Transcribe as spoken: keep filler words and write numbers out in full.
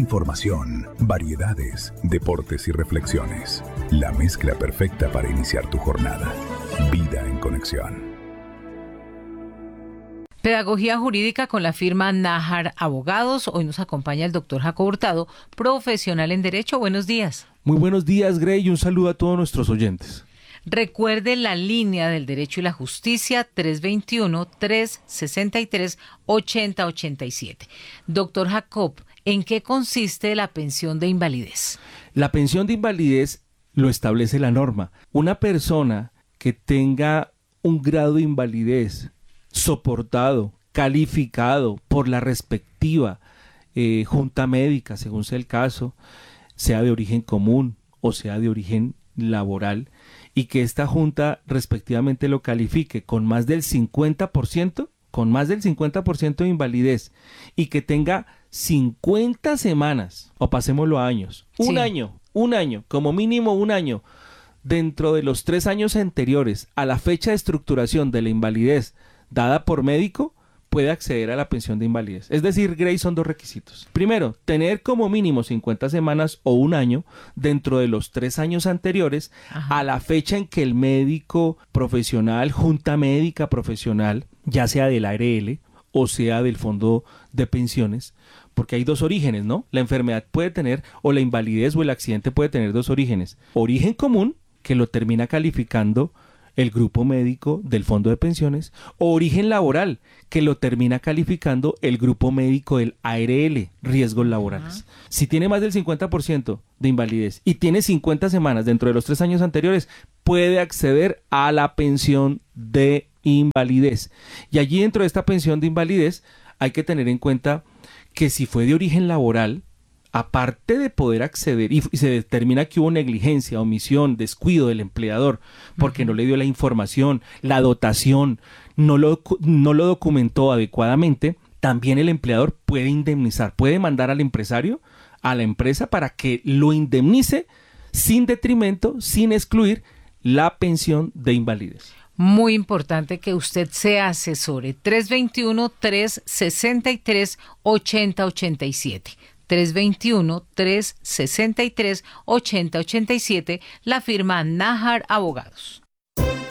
Información, variedades, deportes y reflexiones. La mezcla perfecta para iniciar tu jornada. Vida en Conexión. Pedagogía jurídica con la firma Nájar Abogados. Hoy nos acompaña el doctor Jacob Hurtado, profesional en Derecho. Buenos días. Muy buenos días, Grey, y un saludo a todos nuestros oyentes. Recuerde la línea del derecho y la justicia, tres dos uno, tres seis tres, ocho cero ocho siete. Doctor Jacob, ¿en qué consiste la pensión de invalidez? La pensión de invalidez lo establece la norma. Una persona que tenga un grado de invalidez soportado, calificado por la respectiva eh, junta médica, según sea el caso, sea de origen común o sea de origen laboral, y que esta junta respectivamente lo califique con más del cincuenta por ciento, con más del cincuenta por ciento de invalidez, y que tenga cincuenta semanas, o pasémoslo a años, un sí. año, un año, como mínimo un año, dentro de los tres años anteriores a la fecha de estructuración de la invalidez dada por médico, puede acceder a la pensión de invalidez. Es decir, Grey, son dos requisitos. Primero, tener como mínimo cincuenta semanas o un año dentro de los tres años anteriores Ajá. a la fecha en que el médico profesional, junta médica profesional, ya sea del A R L o sea del fondo de pensiones, porque hay dos orígenes, ¿no? La enfermedad puede tener, o la invalidez o el accidente puede tener dos orígenes. Origen común, que lo termina calificando el grupo médico del fondo de pensiones, o origen laboral, que lo termina calificando el grupo médico del A R L, riesgos laborales. Uh-huh. Si tiene más del cincuenta por ciento de invalidez y tiene cincuenta semanas dentro de los tres años anteriores, puede acceder a la pensión de invalidez. Y allí dentro de esta pensión de invalidez hay que tener en cuenta que si fue de origen laboral, aparte de poder acceder y, y se determina que hubo negligencia, omisión, descuido del empleador porque uh-huh. no le dio la información, la dotación, no lo, no lo documentó adecuadamente, también el empleador puede indemnizar, puede mandar al empresario, a la empresa, para que lo indemnice sin detrimento, sin excluir la pensión de invalidez. Muy importante que usted se asesore. tres dos uno, tres seis tres, ocho cero ocho siete. tres dos uno, tres seis tres, ocho cero ocho siete, la firma Nájar Abogados.